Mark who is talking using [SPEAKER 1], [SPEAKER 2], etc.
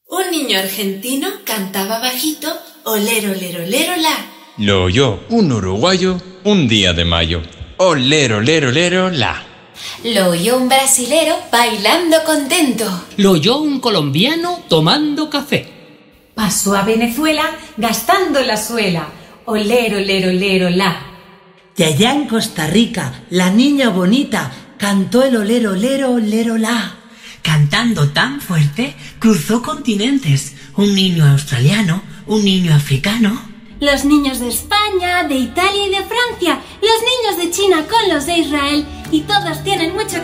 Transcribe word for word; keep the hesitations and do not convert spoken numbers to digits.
[SPEAKER 1] Un niño argentino cantaba bajito, olero, olero, olero, la.
[SPEAKER 2] Lo oyó un uruguayo un día de mayo. Olero, olero, olero, la.
[SPEAKER 1] Lo oyó un brasilero bailando contento.
[SPEAKER 3] Lo oyó un colombiano tomando café.
[SPEAKER 4] Pasó a Venezuela gastando la suela. Olero, olero, olero, la.
[SPEAKER 5] Y allá en Costa Rica, la niña bonita cantó el olero, olero, olero, la.
[SPEAKER 6] Cantando tan fuerte, cruzó continentes. Un niño australiano, un niño africano.
[SPEAKER 7] Los niños de España, de Italia y de Francia. Los niños de China con los de Israel. Y todos tienen mucho